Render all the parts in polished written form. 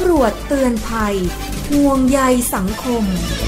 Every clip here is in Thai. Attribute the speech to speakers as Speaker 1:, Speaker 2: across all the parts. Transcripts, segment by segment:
Speaker 1: ำรวจเตือนภัยห่วงใยสังคม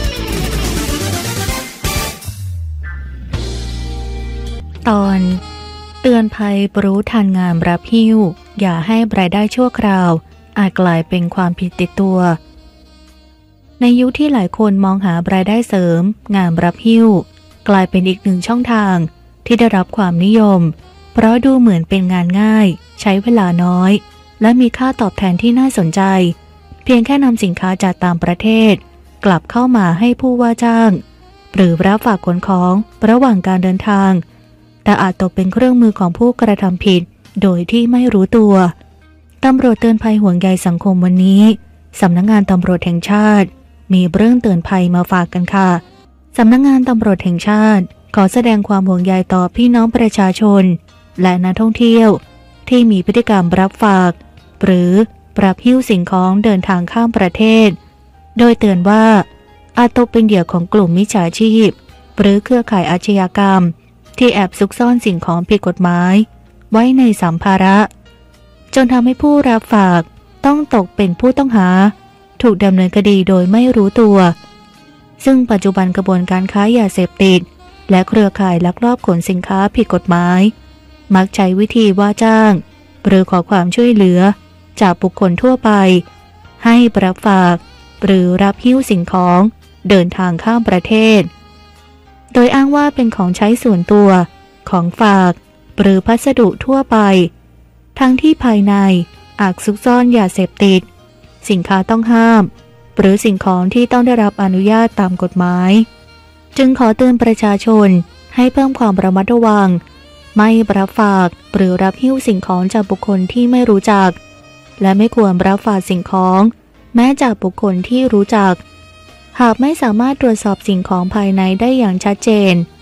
Speaker 2: ตอนเตือนภัยรู้ทันงานรับหิ้วอย่าให้รายได้ชั่วคราวอาจกลายเป็นความผิดติดตัวในยุคที่หลายคนมองหารายได้เสริมงานรับหิ้วกลายเป็นอีกหนึ่งช่องทางที่ได้รับความนิยมเพราะดูเหมือนเป็นงานง่ายใช้เวลาน้อยและมีค่าตอบแทนที่น่าสนใจเพียงแค่นำสินค้าจากต่างประเทศกลับเข้ามาให้ผู้ว่าจ้างหรือรับฝากขนของระหว่างการเดินทางแต่อาจตกเป็นเครื่องมือของผู้กระทำผิดโดยที่ไม่รู้ตัวตำรวจเตือนภัยห่วงใยสังคมวันนี้สำนักงานตำรวจแห่งชาติมีเรื่องเตือนภัยมาฝากกันค่ะสำนักงานตำรวจแห่งชาติขอแสดงความห่วงใยต่อพี่น้องประชาชนและนักท่องเที่ยวที่มีพฤติกรรมรับฝากหรือรับหิ้วสิ่งของเดินทางข้ามประเทศโดยเตือนว่าอาจตกเป็นเหยื่อของกลุ่มมิจฉาชีพหรือเครือข่ายอาชญากรรมที่แอบซุกซ่อนสิ่งของผิดกฎหมายไว้ในสัมภาระจนทำให้ผู้รับฝากต้องตกเป็นผู้ต้องหาถูกดำเนินคดีโดยไม่รู้ตัวซึ่งปัจจุบันกระบวนการค้ายาเสพติดและเครือข่ายลักลอบขนสินค้าผิดกฎหมายมักใช้วิธีว่าจ้างหรือขอความช่วยเหลือจากบุคคลทั่วไปให้รับฝากหรือรับหิ้วสิ่งของเดินทางข้ามประเทศโดยอ้างว่าเป็นของใช้ส่วนตัวของฝากหรือพัสดุทั่วไปทั้งที่ภายในอาจซุกซ่อนยาเสพติดสินค้าต้องห้ามหรือสิ่งของที่ต้องได้รับอนุญาตตามกฎหมายจึงขอเตือนประชาชนให้เพิ่มความระมัดระวังไม่รับฝากหรือรับหิ้วสิ่งของจากบุคคลที่ไม่รู้จักและไม่ควรรับฝากสิ่งของแม้จากบุคคลที่รู้จักหากไม่สามารถตรวจสอบสิ่งของภายในได้อย่างชัดเจน